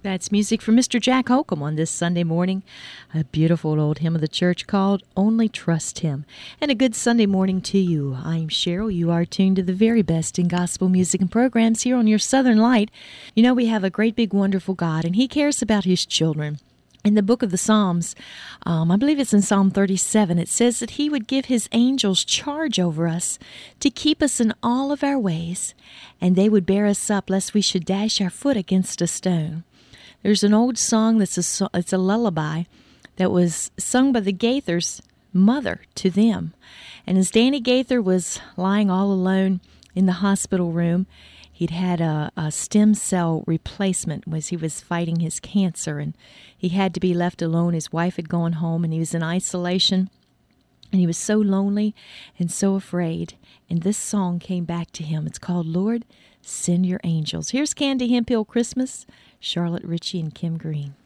That's music from Mr. Jack Holcomb on this Sunday morning. A beautiful old hymn of the church called Only Trust Him. And a good Sunday morning to you. I'm Cheryl. You are tuned to the very best in gospel music and programs here on your Southern Light. You know, we have a great, big, wonderful God, and He cares about His children. In the book of the Psalms, I believe it's in Psalm 37, it says that He would give His angels charge over us to keep us in all of our ways, and they would bear us up lest we should dash our foot against a stone. There's an old song it's a lullaby that was sung by the Gaithers' mother to them. And as Danny Gaither was lying all alone in the hospital room, he'd had a stem cell replacement as he was fighting his cancer, and he had to be left alone. His wife had gone home, and he was in isolation, and he was so lonely and so afraid. And this song came back to him. It's called Lord, Send Your Angels. Here's Candy Hempill Christmas, Charlotte Ritchie and Kim Green.